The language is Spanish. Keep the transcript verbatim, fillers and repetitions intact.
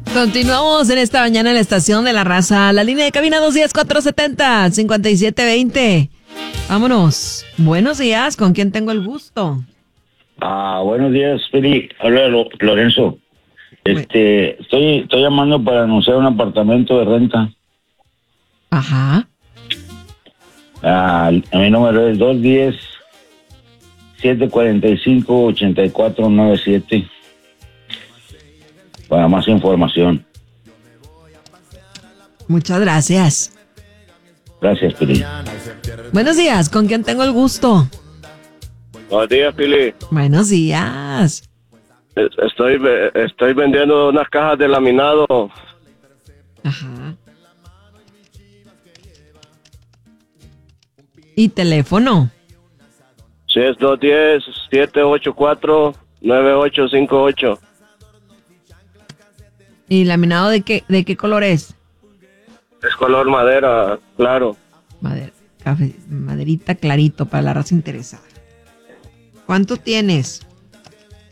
Continuamos en esta mañana en la estación de La Raza. La línea de cabina dos uno cero, cuatro siete cero, cinco siete dos cero. Vámonos. Buenos días, ¿con quién tengo el gusto? Ah, buenos días, Feli. Habla Lo- Lorenzo. Este, estoy, estoy llamando para anunciar un apartamento de renta. Ajá. Ah, a mi número es dos uno cero, siete cuatro cinco, ocho cuatro nueve siete. Para más información. Muchas gracias. Gracias, Feli. Buenos días, ¿con quién tengo el gusto? Buenos días, Pili. Buenos días. Estoy, estoy vendiendo unas cajas de laminado. Ajá. ¿Y teléfono? Sí, es dos uno cero, siete ocho cuatro, nueve ocho cinco ocho. ¿Y laminado de qué, de qué color es? Es color madera, claro. Madera, café, maderita clarito para la raza interesada. ¿Cuánto tienes?